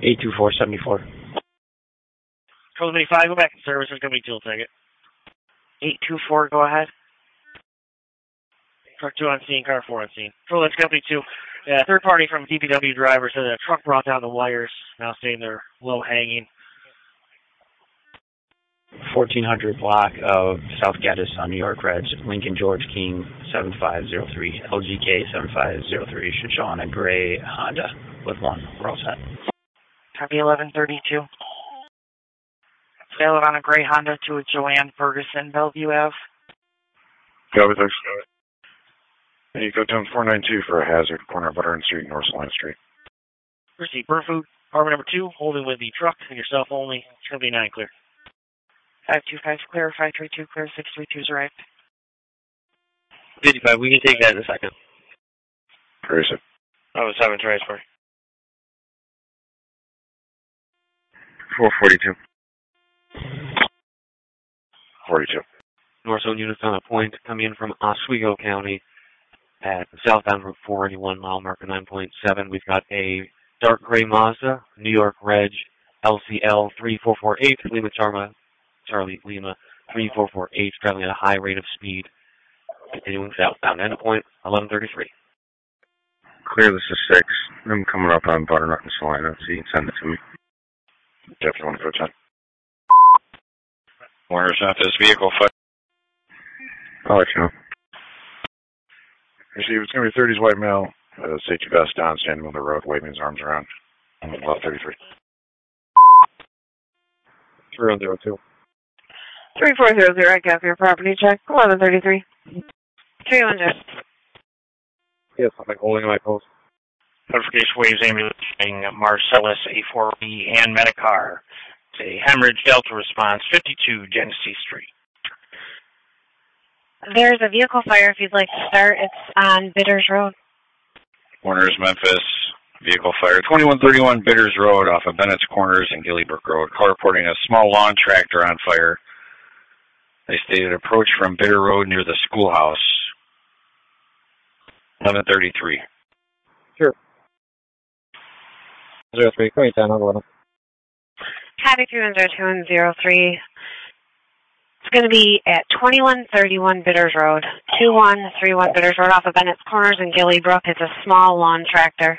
82474. Control 85, go back in service. There's going to be a tool ticket. 824, go ahead. Truck 2 on scene, car 4 on scene. Control, that's Company 2. Third party from DPW driver said a truck brought down the wires. Now saying they're low hanging. 1400 block of South Gaddis on New York Reg, Lincoln George King 7503, LGK 7503, should show on a gray Honda with one. We're all set. Copy 1132. Fail it on a gray Honda to a Joanne Ferguson, Bellevue Ave. Copy, thanks. You go down 492 for a hazard, corner of Veteran Street, North Line Street. Proceed, Burn Food, Harbor number 2, holding with the truck and yourself only. It's going to be 9 clear. 525 clear, 532 clear, 632's arrived. 55, we can take that in a second. Where is it? I was having transfer. 442. 42. North Zone units on a point coming in from Oswego County at southbound Route 481, mile marker 9.7. We've got a dark gray Mazda, New York Reg, LCL 3448, Lima Charlie Lima 3448, traveling at a high rate of speed. Continuing southbound, endpoint 1133. Clear, this is 6. I'm coming up on Butternut and Salina, so you can send it to me. Deputy 110. Warner's office, vehicle fire. I'll let you know. Receive, it's going to be 30s white male, safety vest on, standing on the road, waving his arms around. I'm at 1233. 3102. 3400, I got your property check, 1133. 310. Yes, I'm holding my post. Notification waves ambulance Marcellus A4B and Medicar. It's a hemorrhage Delta response, 52 Genesee Street. There's a vehicle fire if you'd like to start. It's on Bidders Road. Warner's Memphis, vehicle fire, 2131 Bidders Road off of Bennett's Corners and Gillybrook Road. Car reporting a small lawn tractor on fire. They stated approach from Bitter Road near the schoolhouse. 1133. Sure. 03, come down, I'll go with them. Copy 302 and 03. It's going to be at 2131 Bidders Road, 2131 Bidders Road off of Bennett's Corners in Gillybrook. It's a small lawn tractor.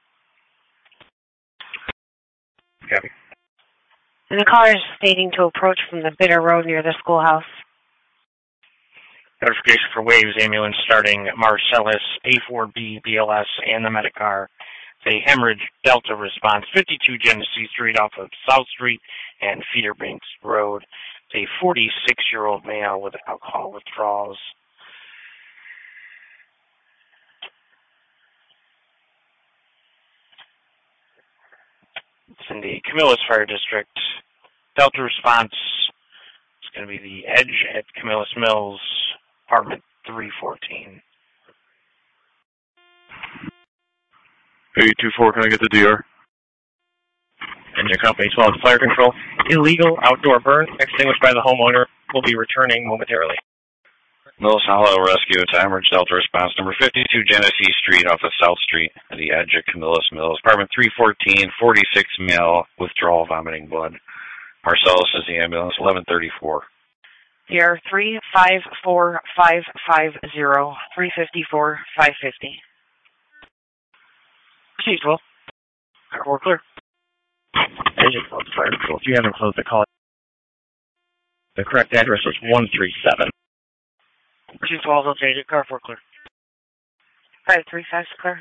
Copy. And the caller is stating to approach from the Bitter Road near the schoolhouse. Notification for waves ambulance starting Marcellus A4B BLS and the Medicar. It's a hemorrhage Delta response, 52 Genesee Street off of South Street and Feederbanks Road. It's a 46-year-old male with alcohol withdrawals. It's in the Camillus Fire District. Delta response is going to be the Edge at Camillus Mills, apartment 314. 824, can I get the DR? Engine Company 12, fire control. Illegal outdoor burn extinguished by the homeowner. Will be returning momentarily. Mills Hollow Rescue, it's Hemorrhage Delta response number 52 Genesee Street off of South Street at the Edge of Camillus Mills. Apartment 314, 46 male, withdrawal, vomiting blood. Marcellus is the ambulance, 1134. Here, 354550, 354 550. Proceed, 12. Car 4 clear. Engine closed, fire control. If you haven't closed the call, the correct address is 137. Proceed, 12, they'll change it. Car 4 clear. 535 clear.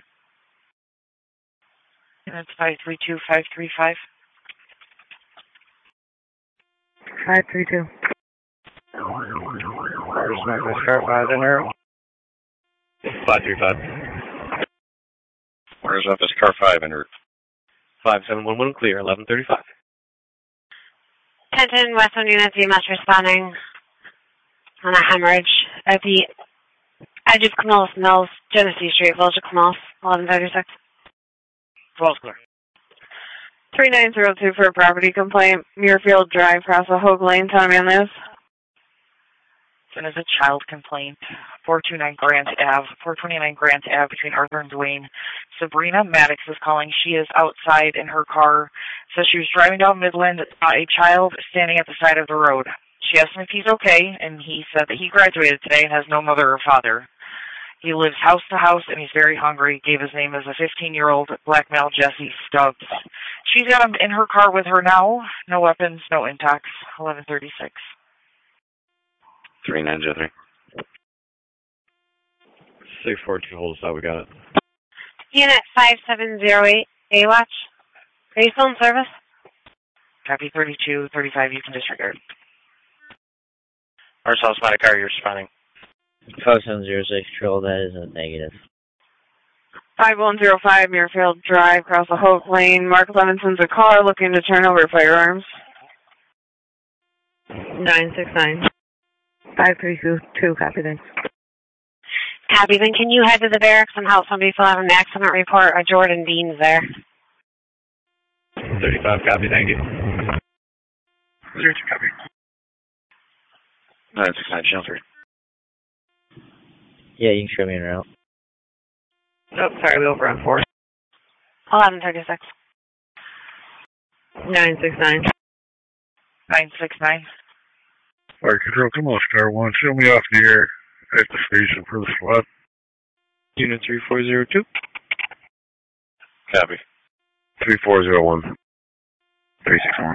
And that's 532 535. 532. Where's Memphis car 5 in there? 535. Where's Memphis car 5 en route? 5711 clear, 1135. 1010 Western units, EMS responding on a hemorrhage at the Edge of Camillus Mills, Genesee Street, Village of Camillus, 1136. 12 clear. 3902 for a property complaint, Muirfield Drive, Cross Hogue Lane, Town of Manlius. And it's a child complaint. 429 Grant Ave between Arthur and Duane. Sabrina Maddox is calling. She is outside in her car. Says she was driving down Midland, saw a child standing at the side of the road. She asked him if he's okay, and he said that he graduated today and has no mother or father. He lives house to house, and he's very hungry. Gave his name as a 15-year-old black male, Jesse Stubbs. She's got him in her car with her now. No weapons, no intox. 1136. 3903. 642, hold us out. We got it. Unit 5708, A-Watch. Are you still in service? Copy 3235, you can disregard. Marcellus Medicar, you're responding. 5706, Trill, that is a negative. 5105 Muirfield Drive, across the Hope Lane. Mark Levinson's a car looking to turn over firearms. 969. 5322, copy, thanks. Copy, then can you head to the barracks and help somebody fill out an accident report? Jordan Dean's there. 35, copy, thank you. 02, copy. 969, shelter. Yeah, you can show me en route. Oh, sorry, we overrun 4. 1136. 969. 969. Fire Control, come on, Star 1. Show me off the air at the station for the SWAT. Unit 3402. Copy. 3401. 361.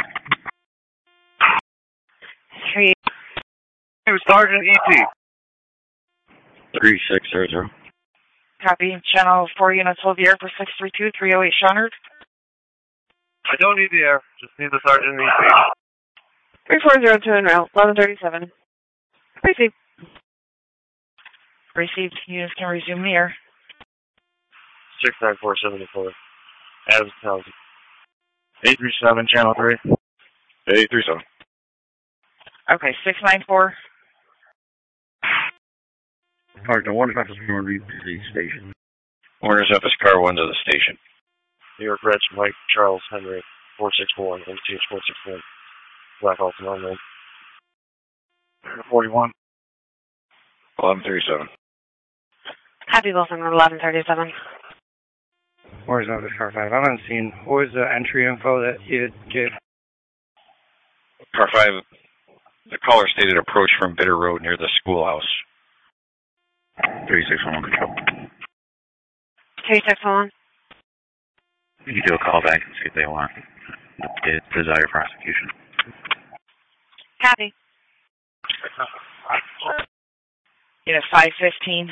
3. Sergeant E.T. 3600. Copy. Channel 4 units hold the air for 632, 308 Shonard. I don't need the air. Just need the Sergeant E.T. 3402 en route, 1137. Receive. Received. Units can resume the air. 69474. As 1000. 837, Channel 3. 837. Okay, 694. Alright, now Warner's Office, we want to read to the station. Warner's Office, car 1 to the station. New York Reg, Mike Charles Henry, 461, MTH 461. Black Alton on 41. 1137. Copy, Wilson, 1137. Warner's Office, car 5. I'm on scene. What was the entry info that you gave? Car 5, the caller stated approach from Bitter Road near the schoolhouse. 3611 control. 3611. You can do a call back and see if they want the desired prosecution. Copy. Unit 515.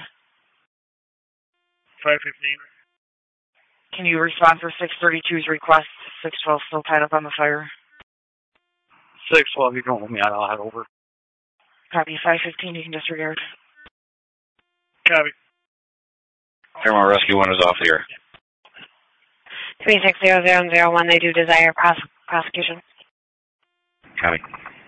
515. Can you respond for 632's request? 612 still tied up on the fire. 612, you can hold me out, I'll head over. Copy. 515, you can disregard. Copy. Fairmont Rescue 1 is off the air. 360001, they do desire prosecution. Copy.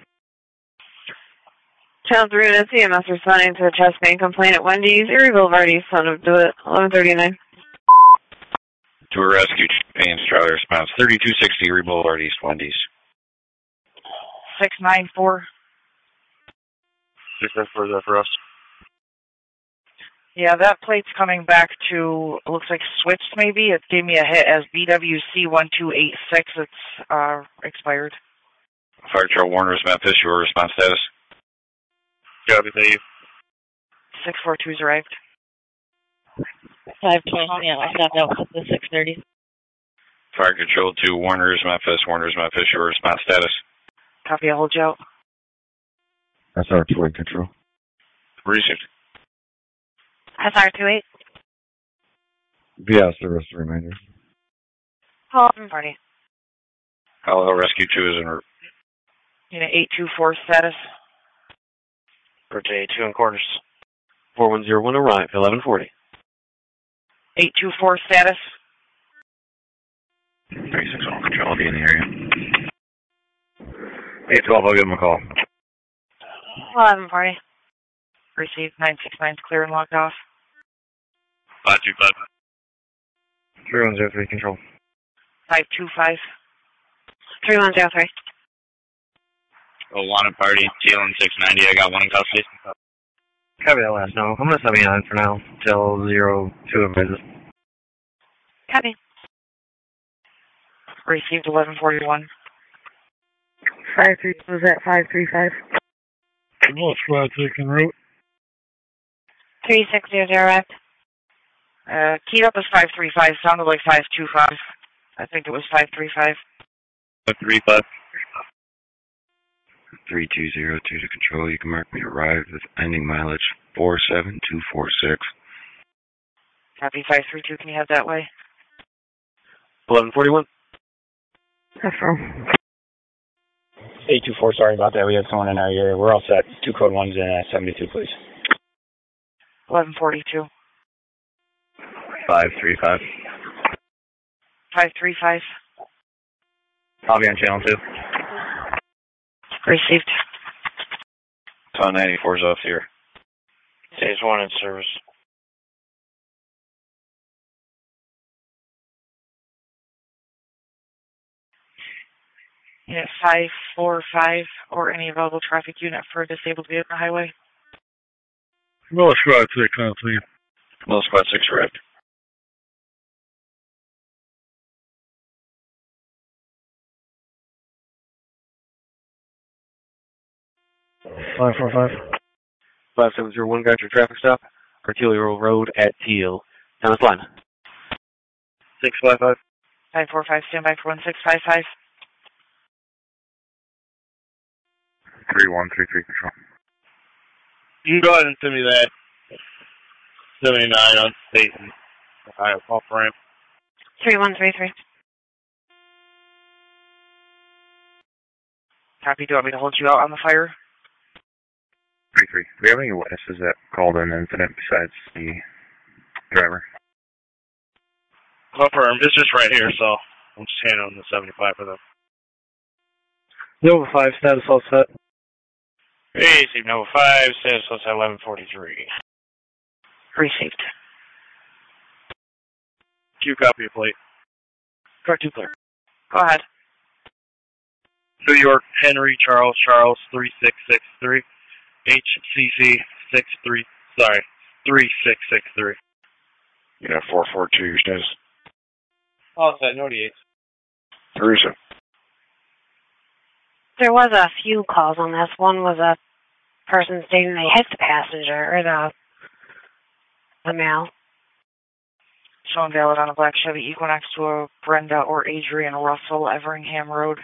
Channel 3 units, EMS responding to a chest pain complaint at Wendy's, Erie Boulevard East, son of Do It, 1139. To a rescue, Payne's Charlie response 3260 Erie Boulevard East, Wendy's. 694. 694 is that for us? Yeah, that plate's coming back to, it looks like switched maybe. It gave me a hit as BWC1286. It's expired. Fire Patrol Warner's Memphis, your response status? Copy, thank you. 642's arrived. 512, yeah, I stopped out with the 630. Fire Control to Warner's Memphis, your response status? Copy, I'll hold you out. SR28 Control. Received. SR28. Yeah, service reminder. Call party. Colorado Rescue 2 is en route. Unit 824 status. Rotate 2 and quarters. 4101 arrive, 1140. 824 status. 3611 control, I'll be in the area. 812, I'll give him a call. 1140. Received. 969's clear and locked off. 525. 3103 Control. 525. 3103. Oh, wanted party, Teal 690. I got one in custody. Copy that last no. I'm going to sub you on for now till 02 of business. Copy. Received 1141. 53 was at 535. Camilla Squad taking route. 3600 arrived. Keyed up as 535. Sounded like 525. I think it was 535. 535. 3202 to control. You can mark me arrived with ending mileage 47246. Copy 532. Can you have that way? 1141. Affirm. 824, sorry about that. We had someone in our area. We're all set. 2 code 1s in 72, please. 1142. 535. 535. I'll be on channel 2. Received. Ton 94's off here. Stage 1 in service. Unit 545 or any available traffic unit for a disabled vehicle highway. Camilla Squad taking on 3. Camilla Squad 6 arrived. Five 5701, got your traffic stop. Artillery Road at Teal. Thomas Line. 655. 545, stand by for 1655. 3133 control. You go ahead and send me that 79 on state and off ramp. 3133. Copy. Do you want me to hold you out on the fire? 33. Do we have any witnesses that called in an incident besides the driver? Confirmed. It's just right here, so I'm just handing them the 75 for them. Nova 5, status all set. Received Nova 5, status at 1143. Received. Q copy of plate. Car 2 clear. Go ahead. New York, Henry, Charles, 3663. HCC 3663. You got 442, your status. Oh, it's at 98. Caruso. There was a few calls on this. One was a person stating they hit the passenger or the male. Showing valid on a black Chevy Equinox to a Brenda or Adrian Russell, Everingham Road.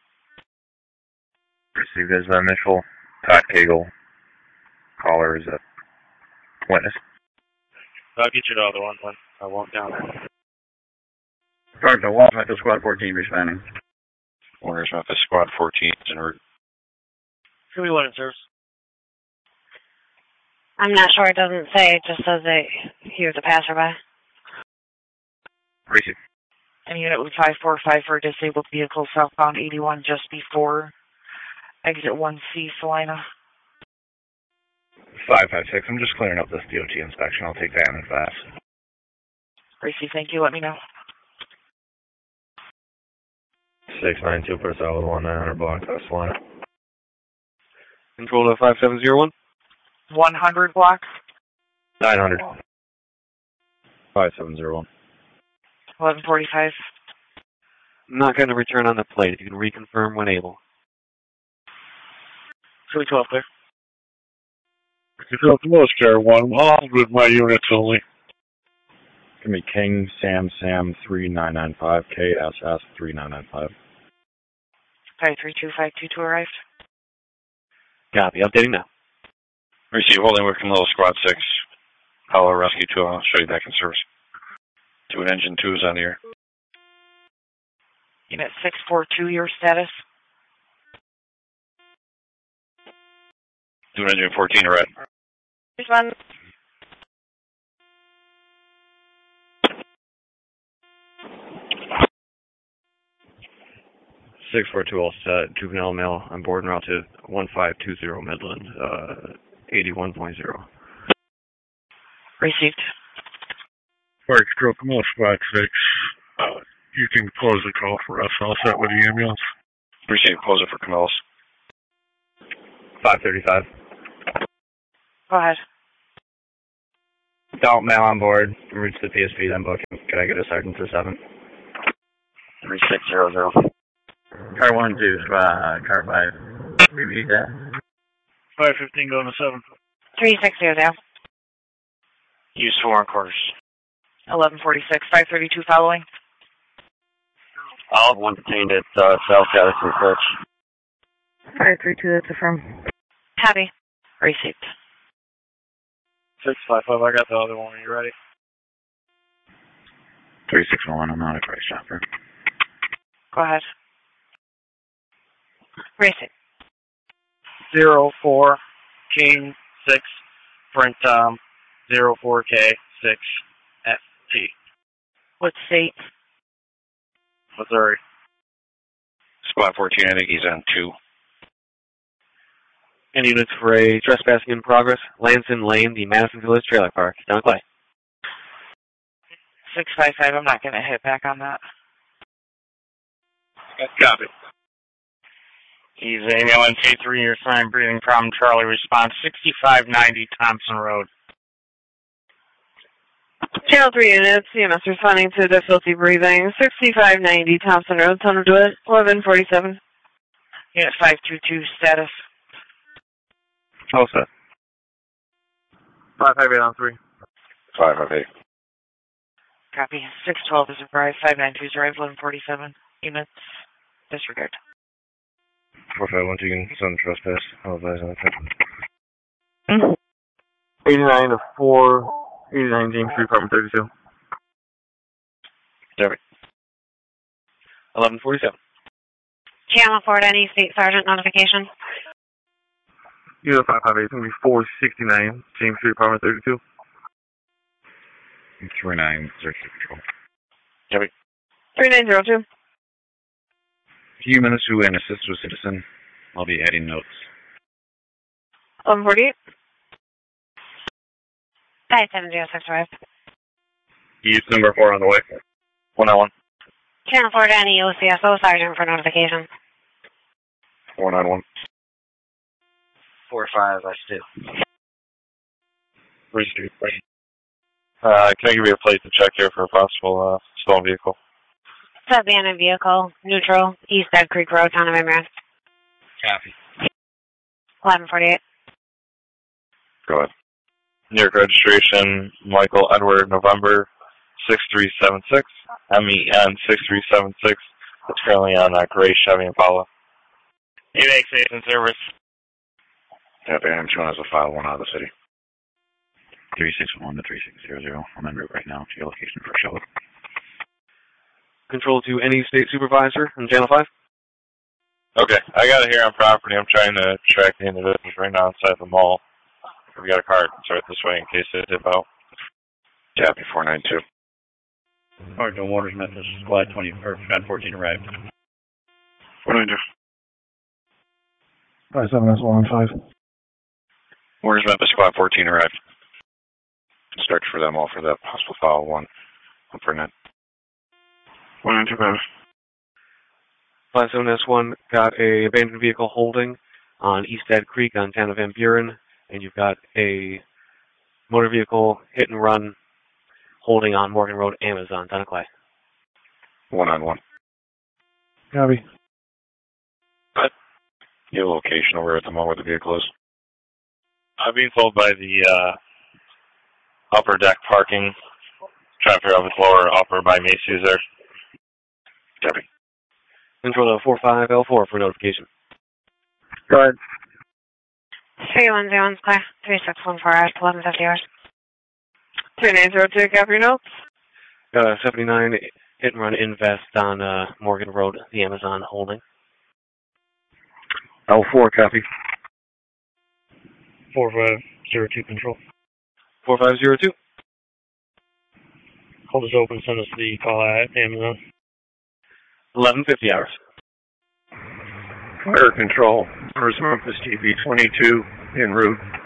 Received as the initial Todd Cagle. Caller is a witness. I'll get you the other one when I walk down there. Dr. Walsh, Metro Squad 14 responding. Warner's Memphis Squad 14 is en route. 21 in service. I'm not sure. It doesn't say. It just says that he was a passerby. Received. And unit with 545 for a disabled vehicle southbound 81 just before exit 1C, Salina. 556. I'm just clearing up this DOT inspection. I'll take that in advance. Gracie, thank you. Let me know. 692 per solid 1900 block. That's line. Control to 5701. 100 block. 900. 5701. 1145. Not going to return on the plate. If you can reconfirm when able. 312 clear. Control to most care 1. All with my units only. Give me King Sam 3995 KSS 3995. 532 arrived. Copy. Updating now. Receive holding with Camilla Squad 6. Apollo Rescue 2. I'll show you back in service. 2 and engine 2 is on the air. Unit 642, your status? 2 and engine 14 are red. This one. Six 4-2 all set. Juvenile male on board and route to 1520 Midland, 81.0. Received. Alright, Control Camilla Squad 6. You can close the call for us. I'll set with the ambulance. Receive close it for Camillus. 535. Go ahead. Adult male on board. Reach the PSP, then booking. Could I get a sergeant to 7? 3600. Car 1 to car 5. Repeat that. 515 going to 7. 3600. Use 4 quarters. 1146, 532 following. Olive, one detained at South Gaddis and Crutch. 532, that's affirm. Copy. Receipt. 655, I got the other one. Are you ready? 3611, I'm not a price shopper. Go ahead. Receipt. 04 King 6 Brent Tom 04K 6 FT. What state? Missouri. Squad 14, I think he's on 2. Any units for a trespassing in progress? Lanson Lane, the Madison Village Trailer Park. Down Clay. 655, I'm not going to hit back on that. Copy. He's AML K3, your sign breathing problem. Charlie response 6590 Thompson Road. Channel 3 units, CMS responding to difficulty breathing. 6590 Thompson Road, tell them to do it. 1147. Unit 522, status. All set. 558 on 3. 558. Copy. 612 is arrived. 592 is arrived. 1147. Units, disregard. 4512, you can send the trespass. I'll advise on that. 89 to 4, 89 James Street, Apartment 32. Derby. 1147. Channel 4 to any state sergeant notification. Unit 558, it's going to be 469 James Street, Apartment 32. 39, search control. Derby. 3902. Few minutes to an assist with citizen. I'll be adding notes. 1148. 57065. Use number 4 on the way. 191. Channel 4 to any OCSO sergeant for notification. 491. 45, I still. Street. Can I give you a plate to check here for a possible stolen vehicle? Abandoned vehicle, neutral, East Dead Creek Road, Town of Amherst. Copy. 1148. Go ahead. New York registration, Michael Edward, November 6376, MEN 6376. It's currently on gray Chevy Impala. 8X in service. Yep, I'm showing us a file 1 out of the city. 3611 to 3600. I'm en route right now to your location for show. Control to any state supervisor on Channel 5. Okay, I got it here on property. I'm trying to track the individuals right now inside the mall. We got a car. It's right this way in case they dip out. Copy 492. Origin Waters met this squad 20 or 14 arrived. 492. 57S115. Orders met, squad 14 arrived. Search for them all for that possible file 1 for net. 192. 57S1 got a abandoned vehicle holding on East Dead Creek on Town of Van Buren, and you've got a motor vehicle hit and run holding on Morgan Road, Amazon, Town of Clay. 191. Copy. Your location over at the mall where the vehicle is. I'm being told by the upper deck parking. Trying to figure out if it's lower or upper by Macy's there. Copy. Control 45L4 for notification. Go ahead. 3101's clear. 3614 hours, 1150 hours. 3902, copy your notes. Got a 79 hit and run invest on Morgan Road, the Amazon holding. L4, copy. 4502 control. 4502. Hold us open, send us the call at Amazon. 1150 hours. Fire control. Where's Memphis TV 22 en route?